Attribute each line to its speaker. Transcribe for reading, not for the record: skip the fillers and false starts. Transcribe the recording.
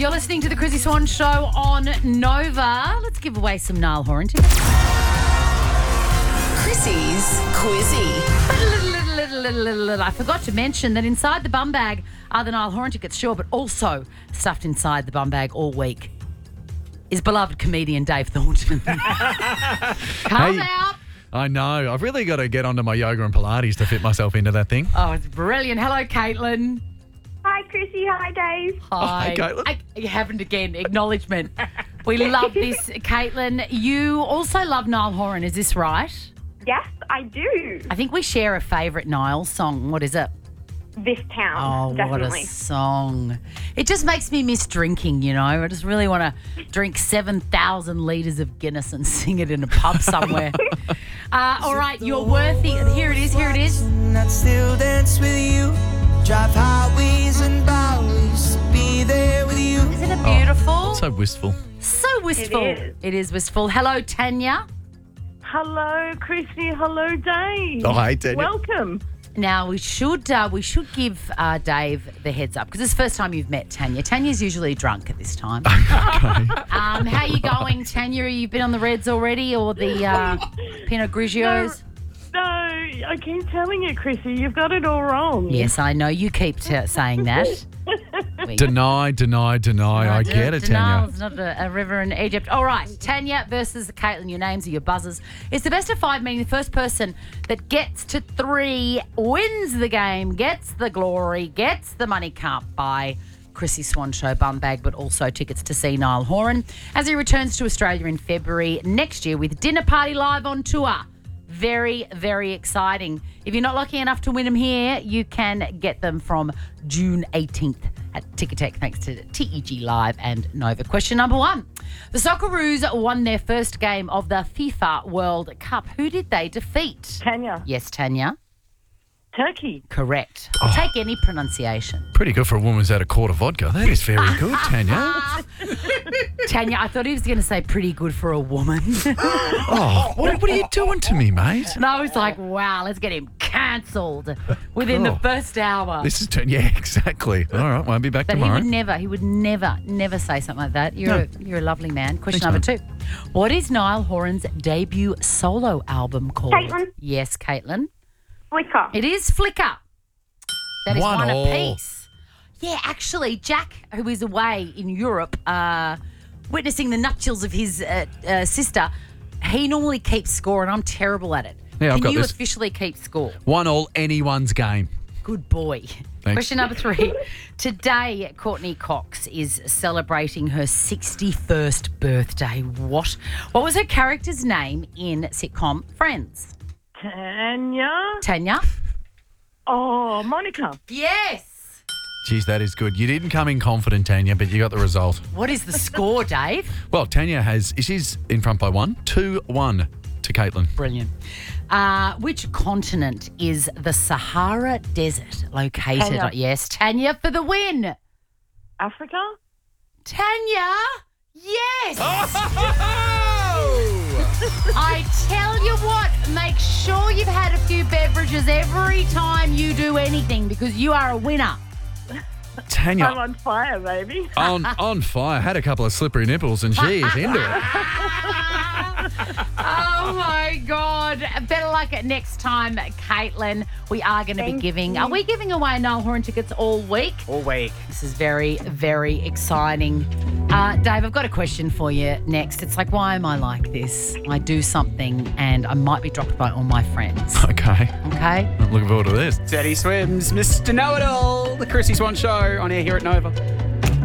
Speaker 1: You're listening to the Chrissy Swan Show on Nova. Let's give away some Niall Horan tickets.
Speaker 2: Chrissy's Quizzy.
Speaker 1: I forgot to mention that inside the bum bag are the Niall Horan tickets, sure, but also stuffed inside the bum bag all week is beloved comedian Dave Thornton. Come out.
Speaker 3: I know. I've really got to get onto my yoga and Pilates to fit myself into that thing.
Speaker 1: Oh, it's brilliant. Hello, Caitlin.
Speaker 4: Hi, Chrissy. Hi, Dave.
Speaker 1: Hi.
Speaker 3: Caitlin.
Speaker 1: You haven't again. Acknowledgement. We love this. Caitlin, you also love Niall Horan, is this right?
Speaker 4: Yes, I do.
Speaker 1: I think we share a favourite Niall song. What is it?
Speaker 4: This town,
Speaker 1: Oh,
Speaker 4: definitely.
Speaker 1: what a song. It just makes me miss drinking, you know. I just really want to drink 7,000 litres of Guinness and sing it in a pub somewhere. All right, you're worthy. Here it is.
Speaker 5: I'd still dance with you, drive highways and byways, be there with you.
Speaker 1: Isn't it beautiful?
Speaker 3: So wistful.
Speaker 1: So wistful.
Speaker 4: It is.
Speaker 1: It is wistful. Hello, Tanya.
Speaker 4: Hello, Chrissy. Hello, Dave.
Speaker 3: Oh, hey, Tanya.
Speaker 4: Welcome.
Speaker 1: Now, we should give Dave the heads up because it's the first time you've met Tanya. Tanya's usually drunk at this time. How you going, Tanya? You've been on the Reds already or the Pinot Grigios?
Speaker 4: No, I keep telling you, Chrissy, you've got it all wrong.
Speaker 1: Yes, I know. You keep saying that.
Speaker 3: Deny. I get it, Tanya.
Speaker 1: It's not a river in Egypt. All right, Tanya versus Caitlin. Your names are your buzzers. It's the best of five, meaning the first person that gets to 3 wins the game, gets the glory, gets the money. Can't buy Chrissy Swan Show bum bag, but also tickets to see Niall Horan as he returns to Australia in February next year with Dinner Party Live on tour. Very, very exciting. If you're not lucky enough to win them here, you can get them from June 18th at Ticketek, thanks to TEG Live and Nova. Question number 1. The Socceroos won their first game of the FIFA World Cup. Who did they defeat?
Speaker 4: Tanya.
Speaker 1: Yes, Tanya.
Speaker 4: Turkey.
Speaker 1: Correct. I'll take any pronunciation.
Speaker 3: Pretty good for a woman who's had a quart of vodka. That is very good, Tanya.
Speaker 1: Tanya, I thought he was going to say pretty good for a woman.
Speaker 3: Oh, what are you doing to me, mate?
Speaker 1: And I was like, wow, let's get him cancelled within the first hour.
Speaker 3: This is yeah, exactly. All right, won't be back
Speaker 1: But
Speaker 3: tomorrow.
Speaker 1: he would never say something like that. You're a lovely man. Question
Speaker 3: Thanks,
Speaker 1: number 2. What is Niall Horan's debut solo album called?
Speaker 4: Caitlin.
Speaker 1: Yes, Caitlin.
Speaker 4: Flicker.
Speaker 1: It is Flicker. That is 1
Speaker 3: 1-1.
Speaker 1: apiece. Yeah, actually, Jack, who is away in Europe, witnessing the nuptials of his sister, he normally keeps score, and I'm terrible at it.
Speaker 3: Yeah, I've
Speaker 1: Can
Speaker 3: got
Speaker 1: you
Speaker 3: this.
Speaker 1: officially keep score?
Speaker 3: 1-1, anyone's game.
Speaker 1: Good boy.
Speaker 3: Thanks.
Speaker 1: Question number 3. Today, Courtney Cox is celebrating her 61st birthday. What was her character's name in sitcom Friends?
Speaker 4: Tanya. Oh, Monica.
Speaker 1: Yes.
Speaker 3: Geez, that is good. You didn't come in confident, Tanya, but you got the result.
Speaker 1: What is the score, Dave?
Speaker 3: Well, Tanya she's in front by 1, 2-1 to Caitlin.
Speaker 1: Brilliant. Which continent is the Sahara Desert located
Speaker 4: Tanya.
Speaker 1: on? Yes, Tanya for the win.
Speaker 4: Africa.
Speaker 1: Tanya, yes. I tell you what, make sure you've had a few beverages every time you do anything because you are a winner.
Speaker 3: Tanya,
Speaker 4: I'm on fire, baby.
Speaker 3: on fire. Had a couple of slippery nipples and she is into it.
Speaker 1: Oh, my God. Better luck at next time, Caitlin. We are going to be giving... Are we giving away Niall Horan tickets all week?
Speaker 6: All week.
Speaker 1: This is very, very exciting. Dave, I've got a question for you next. It's like, why am I like this? I do something and I might be dropped by all my friends.
Speaker 3: Okay.
Speaker 1: Okay?
Speaker 3: I'm looking forward to this.
Speaker 6: Steady Swims, Mr. Know-It-All, the Chrissy Swan Show on air here at Nova.